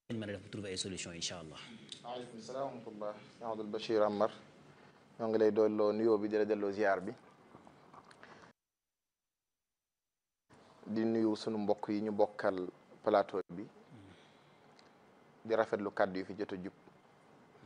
lañ mën a def bu trouver ay solution incha allah. waaleykum salaam wa rahmatullah Amadou Bachir Amar ñoo ngi lay dolloo nuyoo bi di la delloo ziar bi di nuyu sunu mbokk yi ñu bokkal plateau bi di rafetlu kàddu yi fi jot a jub